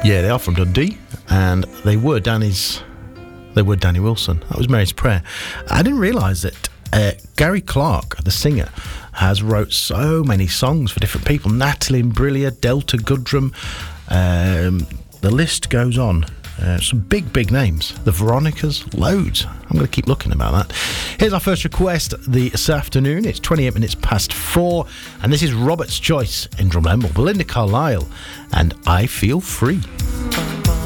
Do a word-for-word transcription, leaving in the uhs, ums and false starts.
Yeah, they are from Dundee, and they were Danny's. They were Danny Wilson. That was Mary's Prayer. I didn't realise that uh, Gary Clark, the singer, has wrote so many songs for different people. Natalie Imbruglia, Delta Goodrum. Um, the list goes on. Uh, some big, big names. The Veronicas, loads. I'm going to keep looking about that. Here's our first request this afternoon. It's twenty-eight minutes past four, and this is Robert's Choice in Drumlemble. Belinda Carlisle, and I Feel Free.